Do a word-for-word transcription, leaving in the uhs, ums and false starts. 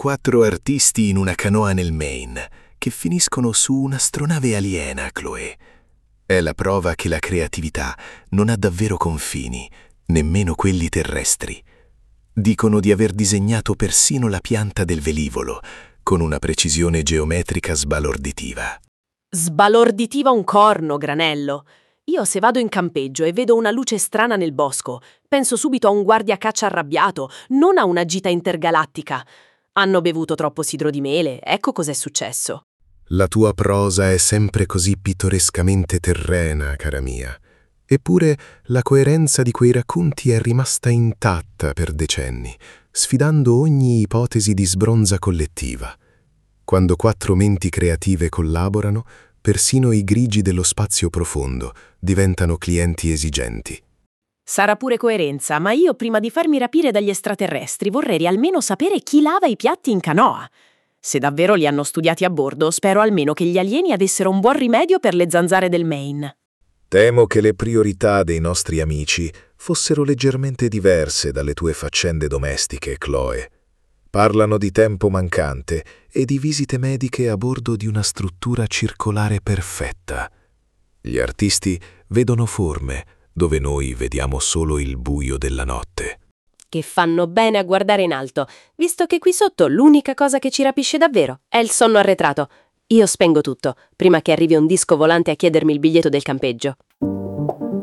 quattro artisti in una canoa nel Maine che finiscono su un'astronave aliena, Chloé. È la prova che la creatività non ha davvero confini, nemmeno quelli terrestri. Dicono di aver disegnato persino la pianta del velivolo, con una precisione geometrica sbalorditiva. Sbalorditiva un corno, Granello. Io se vado in campeggio e vedo una luce strana nel bosco, penso subito a un guardiacaccia arrabbiato, non a una gita intergalattica. Hanno bevuto troppo sidro di mele, ecco cos'è successo. La tua prosa è sempre così pittorescamente terrena, cara mia. Eppure la coerenza di quei racconti è rimasta intatta per decenni, sfidando ogni ipotesi di sbronza collettiva. Quando quattro menti creative collaborano, persino i grigi dello spazio profondo diventano clienti esigenti. Sarà pure coerenza, ma io prima di farmi rapire dagli extraterrestri vorrei almeno sapere chi lava i piatti in canoa. Se davvero li hanno studiati a bordo, spero almeno che gli alieni avessero un buon rimedio per le zanzare del Maine. Temo che le priorità dei nostri amici fossero leggermente diverse dalle tue faccende domestiche, Chloé. Parlano di tempo mancante e di visite mediche a bordo di una struttura circolare perfetta. Gli artisti vedono forme dove noi vediamo solo il buio della notte. Che fanno bene a guardare in alto, visto che qui sotto l'unica cosa che ci rapisce davvero è il sonno arretrato. Io spengo tutto, prima che arrivi un disco volante a chiedermi il biglietto del campeggio.